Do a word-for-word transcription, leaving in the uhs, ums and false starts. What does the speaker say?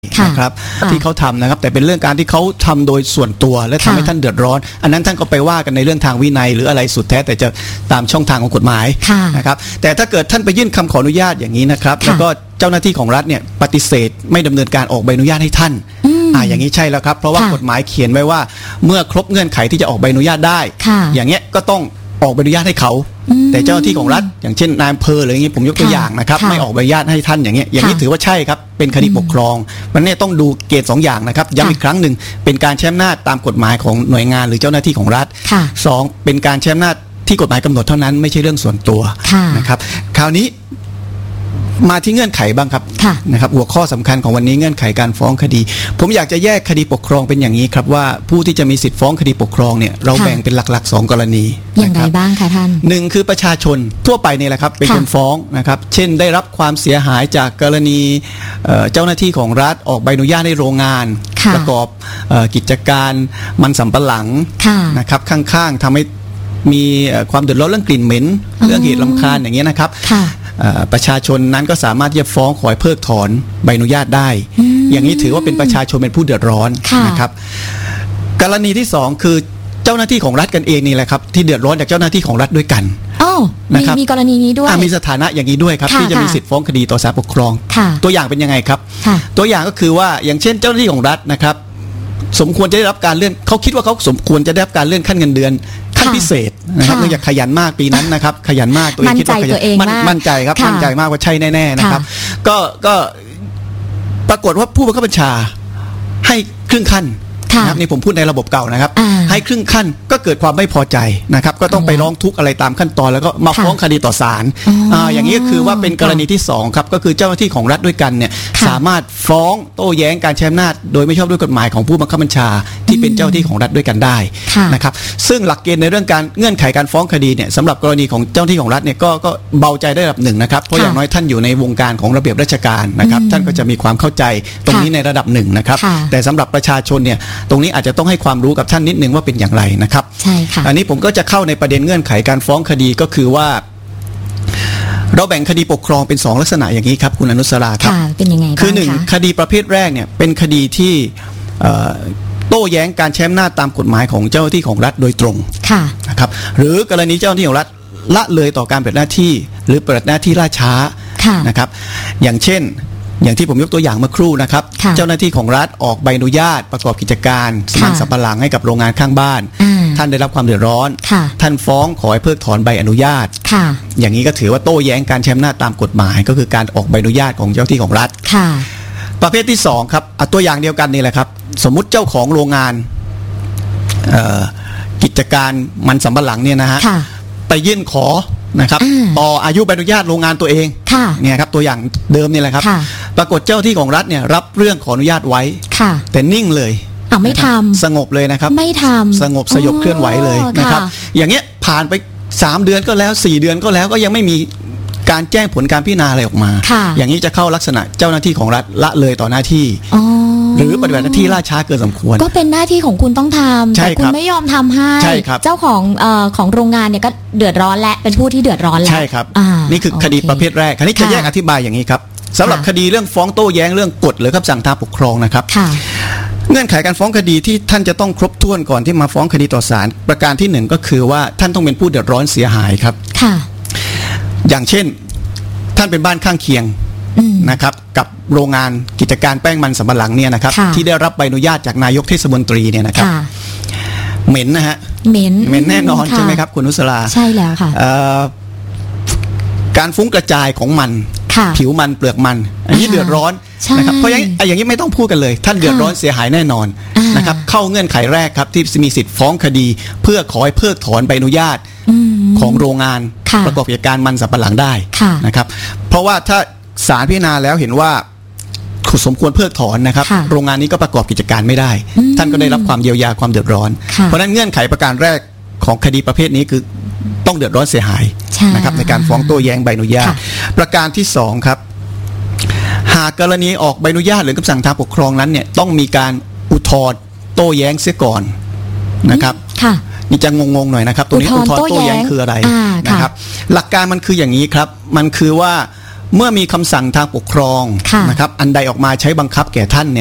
นะครับที่เขาทำนะครับแต่เป็นเรื่องการที่เขาทำโดยส่วนตัวและทำให้ท่านเดือดร้อนอันนั้นท่านก็ไปว่ากันในเรื่องทางวินัยหรืออะไรสุดแท้แต่จะตามช่องทางของกฎหมายนะครับแต่ถ้าเกิดท่านไปยื่นคำขออนุญาตอย่างนี้นะครับแล้วก็เจ้าหน้าที่ของรัฐเนี่ยปฏิเสธไม่ดำเนินการออกใบอนุญาตให้ท่านอ่าอย่างนี้ใช่แล้วครับเพราะว่ากฎหมายเขียนไว้ว่าเมื่อครบเงื่อนไขที่จะออกใบอนุญาตได้อย่างเงี้ยก็ต้องออกใบอนุญาตให้เขาแต่เจ้าหน้าที่ของรัฐอย่างเช่นนายอำเภอหรืออย่างนี้ผมยกตัวอย่างนะครับไม่ออกใบอนุญาตให้ท่านอย่างเงี้ยอย่างนี้ถือว่าใช่ครับเป็นคดีปกครองมันเนี่ยต้องดูเกณฑ์สองอย่างนะครับย้ำอีกครั้งหนึ่งเป็นการใช้อำนาจตามกฎหมายของหน่วยงานหรือเจ้าหน้าที่ของรัฐสองเป็นการใช้อำนาจที่กฎหมายกำหนดเท่านั้นไม่ใช่เรื่องส่วนตัวนะครับคราวนี้มาที่เงื่อนไขบ้างครับนะครับหัวข้อสำคัญของวันนี้เงื่อนไขการฟ้องคดีผมอยากจะแยกคดีปกครองเป็นอย่างนี้ครับว่าผู้ที่จะมีสิทธิฟ้องคดีปกครองเนี่ยเราแบ่งเป็นหลักๆสองกรณีอย่างไรบ้างคะท่านหนึ่งคือประชาชนทั่วไปนี่แหละครับเป็นคนฟ้องนะครับเช่นได้รับความเสียหายจากกรณีเจ้าหน้าที่ของรัฐออกใบอนุญาตให้โรงงานประกอบกิจการมันสำปะหลังนะครับข้างๆทำให้มีความเดือดร้อนเรื่องกลิ่นเหม็นเรื่องเหตุรำคาญอย่างเงี้ยนะครับประชาชนนั้นก็สามารถที่จะฟ้องขอให้เพิกถอนใบอนุญาตได้อย่างนี้ถือว่าเป็นประชาชนเป็นผู้เดือดร้อนนะครับกรณีที่สองคือเจ้าหน้าที่ของรัฐกันเองนี่แหละครับที่เดือดร้อนจากเจ้าหน้าที่ของรัฐด้วยกันอ๋อนะครับมีกรณีนี้ด้วยมีสถานะอย่างนี้ด้วยครับที่จะมีสิทธิฟ้องคดีต่อศาลปกครองตัวอย่างเป็นยังไงครับตัวอย่างก็คือว่าอย่างเช่นเจ้าหน้าที่ของรัฐนะครับสมควรจะได้รับการเลื่อนเขาคิดว่าเขาสมควรจะได้รับการเลื่อนขั้นเงินเดือนขั้นพิเศษนะครับเนื่องจากขยันมากปีนั้นนะครับขยันมากตัวเองคิดว่าขยันมั่นใจครับมั่นใจมากว่าใช่แน่ๆนะครับก็ก็ปรากฏว่าผู้บังคับบัญชาให้ครึ่งขั้นนะครับนี่ผมพูดในระบบเก่านะครับให้ครึ่งขั้นก็เกิดความไม่พอใจนะครับก็ต้องไปร้องทุกข์อะไรตามขั้นตอนแล้วก็มาฟ้องคดีต่อศาล อ, อย่างนี้ก็คือว่าเป็นกรณีที่สองครับก็คือเจ้าหน้าที่ของรัฐด้วยกันเนี่ยสามารถฟ้องโต้แย้งการใช้อำนาจโดยไม่ชอบด้วยกฎหมายของผู้บังคับบัญชาที่เป็นเจ้าหน้าที่ของรัฐด้วยกันได้นะครับซึ่งหลักเกณฑ์ในเรื่องการเงื่อนไขการฟ้องคดีเนี่ยสำหรับกรณีของเจ้าหน้าที่ของรัฐเนี่ยก็ก็เบาใจได้ระดับหนึ่งนะครับเพราะอย่างน้อยท่านอยู่ในวงการของระเบียบราชการนะครับท่านก็จะมีความเข้าใจตรงนี้ในระดับหนึ่งนะครับแต่สำหรับประชาชนเนี่ยตรงนี้อาจจะต้องให้ความรู้กับท่านนิดนึงว่าเป็นอย่างไรนะครับใช่ค่ะอันนี้ผมก็จะเข้าในประเด็นเงื่อนไขการฟ้องคดีก็คือว่าเราแบ่งคดีปกครองเป็นสองลักษณะอย่างนี้ครับคุณอนุสราครับเป็นยังไงบ้างคะคือหนึ่งคดีประเภทแรกเนี่ยเป็นคดีที่โต้แย้งการใช้อำนาจตามกฎหมายของเจ้าหน้าที่ของรัฐโดยตรงนะครับหรือกรณีเจ้าหน้าที่ของรัฐละเลยต่อการปฏิบัติหน้าที่หรือปฏิบัติหน้าที่ล่าช้านะครับอย่างเช่นอย่างที่ผมยกตัวอย่างเมื่อครู่นะครับเจ้าหน้าที่ของรัฐออกใบอนุญาตประกอบกิจการมันสำปะหลังให้กับโรงงานข้างบ้านท่านได้รับความเดือดร้อนท่านฟ้องขอให้เพิกถอนใบอนุญาตอย่างนี้ก็ถือว่าโต้แย้งการใช้อำนาจตามกฎหมายก็คือการออกใบอนุญาตของเจ้าหน้าที่ของรัฐประเภทที่สองครับตัวอย่างเดียวกันนี่แหละครับสมมุติเจ้าของโรงงานกิจการมันสำปะหลังเนี่ยนะฮะไปยื่นขอนะครับต่ออายุใบอนุญาตโรงงานตัวเองเนี่ยครับตัวอย่างเดิมนี่แหละครับปรากฏเจ้าที่ของรัฐเนี่ยรับเรื่องขออนุญาตไว้แต่นิ่งเลยอ่ะไม่ทำสงบเลยนะครับไม่ทำสงบสยบเคลื่อนไหวเลยนะครับอย่างเงี้ยผ่านไปสามเดือนก็แล้วสี่เดือนก็แล้วก็ยังไม่มีการแจ้งผลการพิจารณาอะไรออกมาอย่างนี้จะเข้าลักษณะเจ้าหน้าที่ของรัฐละเลยต่อหน้าที่หรือปฏิบัติหน้าที่ล่าช้าเกินสมควรก็เป็นหน้าที่ของคุณต้องทำแต่คุณไม่ยอมทำให้เจ้าของเอ่อของโรงงานเนี่ยก็เดือดร้อนและเป็นผู้ที่เดือดร้อนแล้วใช่ครับนี่คือคดีประเภทแรกคราวนี้จะแยกอธิบายอย่างนี้ครับสำหรับคดีเรื่องฟ้องโต้แย้งเรื่องกฎหรือคำสั่งทางปกครองนะครับเงื่อนไขการฟ้องคดีที่ท่านจะต้องครบถ้วนก่อนที่มาฟ้องคดีต่อศาลประการที่หนึ่งก็คือว่าท่านต้องเป็นผู้เดือดร้อนเสียหายครับอย่างเช่นท่านเป็นบ้านข้างเคียงนะครับกับโรงงานกิจการแป้งมันสำปะหลังเนี่ยนะครับที่ได้รับใบอนุญาตจากนายกเทศมนตรีเนี่ยนะครับเหม็นนะฮะเหม็นเหม็นแน่นอนใช่ไหมครับคุณนุสราใช่แล้วค่ะการฟุ้งกระจายของมันผิวมันเปลือกมันอันนี้เดือดร้อนนะครับเพราะอย่างอย่างนี้ไม่ต้องพูดกันเลยท่านเดือดร้อนเสียหายแน่นอนนะครับเข้าเงื่อนไขแรกครับที่มีสิทธิ์ฟ้องคดีเพื่อขอให้เพิกถอนใบอนุญาตของโรงงานประกอบกิจการมันสำปะหลังได้นะครับเพราะว่าถ้าศาลพิจารณาแล้วเห็นว่าสมควรเพิกถอนนะครับโรงงานนี้ก็ประกอบกิจการไม่ได้ท่านก็ได้รับความเยียวยาความเดือดร้อนเพราะฉะนั้นเงื่อนไขประการแรกของคดีประเภทนี้คือต้องเดือดร้อนเสียหายนะครับในการฟ้องโต้แย้งใบอนุญาตประการที่สองครับหากกรณีออกใบอนุญาตหรือคำสั่งทางปกครองนั้นเนี่ยต้องมีการอุทธรณ์โต้แย้งเสียก่อนนะครับนี่จะงงๆหน่อยนะครับตัวนี้อุทธรณ์โต้แย้งคืออะไรนะครับหลักการมันคืออย่างนี้ครับมันคือว่าเมื่อมีคำสั่งทางปกครองนะครับอันใดออกมาใช้บังคับแก่ท่านเนี่ย